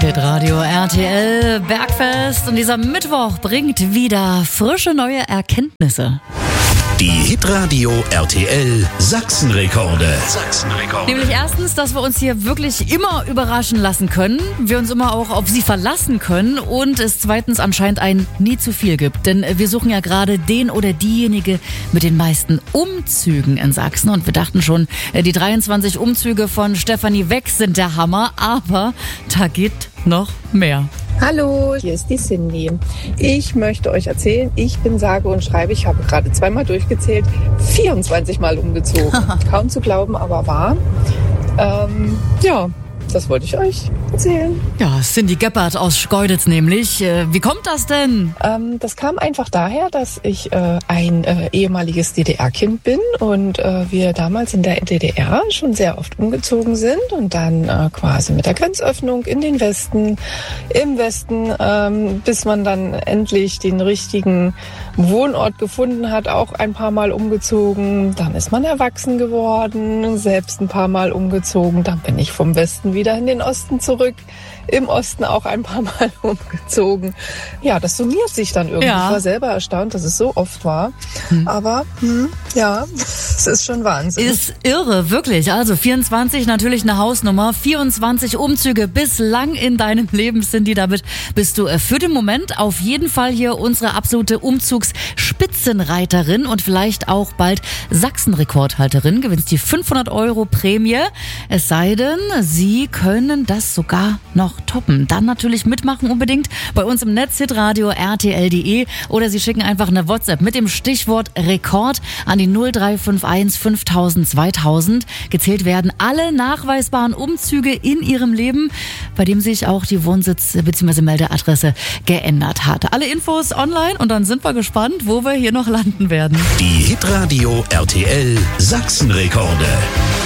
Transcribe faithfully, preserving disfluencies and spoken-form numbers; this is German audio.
Hitradio R T L Bergfest und dieser Mittwoch bringt wieder frische neue Erkenntnisse. Die Hitradio R T L Sachsenrekorde. Sachsenrekorde. Nämlich erstens, dass wir uns hier wirklich immer überraschen lassen können, wir uns immer auch auf sie verlassen können und es zweitens anscheinend ein nie zu viel gibt. Denn wir suchen ja gerade den oder diejenige mit den meisten Umzügen in Sachsen und wir dachten schon, die dreiundzwanzig Umzüge von Stefanie Weck sind der Hammer, aber da geht noch mehr. Hallo, hier ist die Cindy. Ich möchte euch erzählen, ich bin sage und schreibe, ich habe gerade zweimal durchgezählt, vierundzwanzig Mal umgezogen. Kaum zu glauben, aber wahr. Ähm, ja, das wollte ich euch erzählen. Ja, Cindy Gebhardt aus Schkeuditz nämlich. Wie kommt das denn? Ähm, das kam einfach daher, dass ich äh, ein äh, ehemaliges D D R-Kind bin und äh, wir damals in der D D R schon sehr oft umgezogen sind und dann äh, quasi mit der Grenzöffnung in den Westen, im Westen, ähm, bis man dann endlich den richtigen Wohnort gefunden hat, auch ein paar Mal umgezogen. Dann ist man erwachsen geworden, selbst ein paar Mal umgezogen. Dann bin ich vom Westen wieder in den Osten zurück. Im Osten auch ein paar Mal umgezogen. Ja, das summiert sich dann irgendwie. Ja. Ich war selber erstaunt, dass es so oft war. Hm. Aber hm, ja, es ist schon Wahnsinn. Ist irre, wirklich. Also vierundzwanzig, natürlich eine Hausnummer. vierundzwanzig Umzüge bislang in deinem Leben, Cindy. Damit bist du für den Moment auf jeden Fall hier unsere absolute Umzugsspitzenreiterin und vielleicht auch bald Sachsenrekordhalterin. Gewinnst die fünfhundert Euro Prämie. Es sei denn, Sie können das sogar noch toppen. Dann natürlich mitmachen unbedingt bei uns im Netz hitradio R T L punkt de oder Sie schicken einfach eine WhatsApp mit dem Stichwort Rekord an die null drei fünf eins fünftausend zweitausend. Gezählt werden alle nachweisbaren Umzüge in Ihrem Leben, bei dem sich auch die Wohnsitz- bzw. Meldeadresse geändert hat. Alle Infos online und dann sind wir gespannt, wo wir hier noch landen werden. Die Hitradio R T L Sachsenrekorde.